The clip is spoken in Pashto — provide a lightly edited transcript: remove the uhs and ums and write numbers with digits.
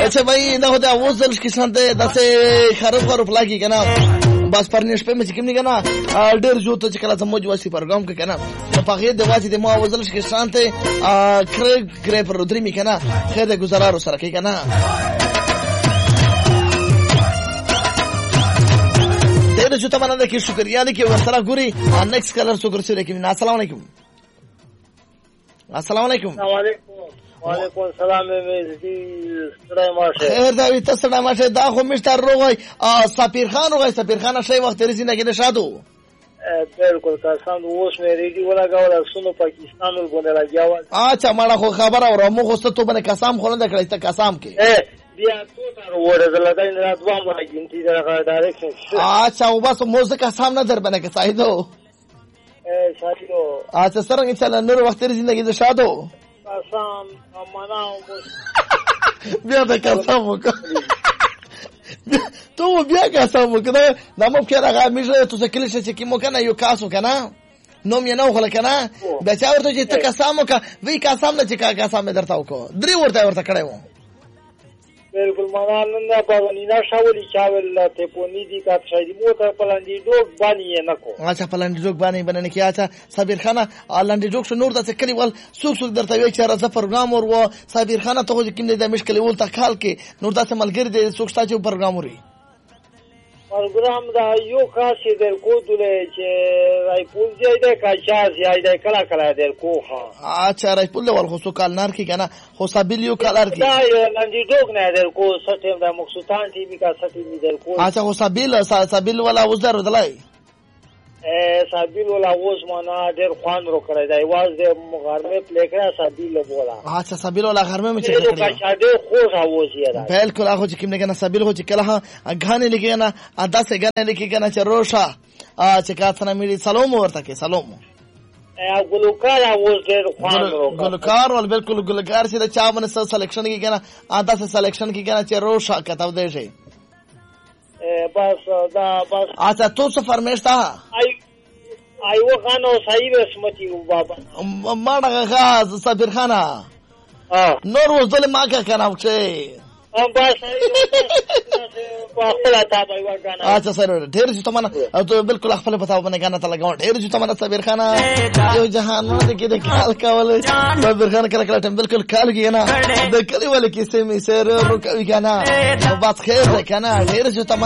اچھا بھائی دا ہوتا وہ زلش کسان ته داسې خراب لاګي کنه بس پرنیش په مې کوم نه کنه ډېر جو ته چې کله زموږ واسي پروګرام کې کنه په هغه د واجب د ما وزلش کسان ته کرے پر درې می کنه خیر د گزارارو سره کې کنه ډېر جو ته باندې کې شکریا دې کې ورسره ګوري نیکست کلر شکر سره کې السلام علیکم السلام علیکم وعلیکم السلام ستړی ماشه خیر دا وي تاسو ستړی ماشه دا خو مشتر روغی سفیر خان شي وخت تیری زندگی نشادو بالکل قسم اوس مې ریډیو لګاوله سونو پاکستان ولګونه راځي اچھا ماړه خو خبر اورم مو خو ته باندې قسم خورند کړی ته قسم کې بیا تو تر وره زلدای نه راتوام راځي دا ډایرکشن اچھا او بس موزه قسم نه در باندې کې سایدو شادو اچھا سره ان شاء الله نور وخت تیری زندگی نشادو قسم مناو بیا دا قسم وکړه تو بیا قسم وکړه دا مو کې راغی مې ته څه کلی چې کی مو کنه یو کاسو کنه نو مې نه خل کنه دا چا ورته چې ته قسم وکړه وی قسم نه چې کا قسم مې درته وکړه درې ورته کړه و بالکل مانان نه باندې نه شاولي چاول ته پونی دي کا شاید مو ته پلاندې ډوګ باندې نه کو اچھا پلاندې ډوګ باندې کې اچھا صابر خان لاندې ډوګ شو نور د څکلی ول سوق درته وی چې راځه پروګرام ور صابر خان ته کوم دې د مشکل ول ته خال کې نور د ملګری دې سوق ستا چې پروګرام وري پروګرام دا یو خاص در کو دله چې رايپول ځای د کاچا ځای د کلا کلا در کو ها اچھا رايپول ول خو کال نار کې کنه خو سابلیو کالر کې دا لاندې ډوګ نه در کو سټیم د مقصودان ټي وی کا سټیم در کو اچھا خو سابیل ولا وزر دلای سابیل ولا اوس معنا ډېر خوان رو کړی دی واز د مغرمه پلیکړه سابیل بولا اچھا سابیل ولا غرمه مې چې کړی دی چې ډېر خو راوځي دا بالکل هغه چې کوم نه کنه سابیل هو چې کله غانې لګي نه ادا سه غانې لګي کنه چې روشا چې کاڅنه مې سلام ورته کې سلام ګلوکار اوس ډېر خوان رو ګلوکار ول بالکل ګلوکار چې چا باندې سلیکشن کې کنه ادا سه سلیکشن کې کنه چې روشا کتاب دی شي بس دا بس اچھا تو څه فرمایش تا ایو خانو صحیح رسمتی بابا ماړه غاز صابر خانه نور وز دل ما کا کنه چې بس اچھا سر ډېر چې تمنه ته بالکل خپل پتاو باندې غانا ته لګاو ډېر چې تمنه صابر خانه یو جهان دې کې د کال کول صابر خان کله کله بالکل کال کې نه د کلی ول کې سمې سر رکوي کنه بس خیر ده کنه ډېر چې